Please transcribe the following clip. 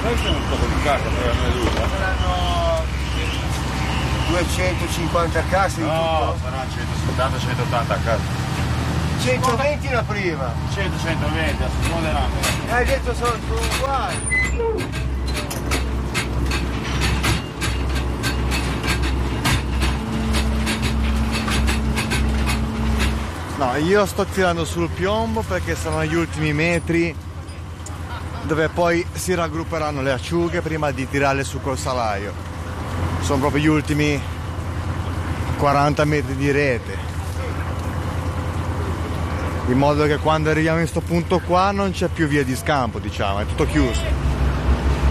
Questo è un po' di carta per la due. Saranno 250 casse di No, tutto? saranno 170-180 casse. 120 la prima. 100-120, a seconda dell'anno. Hai detto sono uguali. No, io sto tirando sul piombo perché sono gli ultimi metri dove poi si raggrupperanno le acciughe prima di tirarle su col salaio. Sono proprio gli ultimi 40 metri di rete, in modo che quando arriviamo in sto punto qua non c'è più via di scampo, diciamo, è tutto chiuso.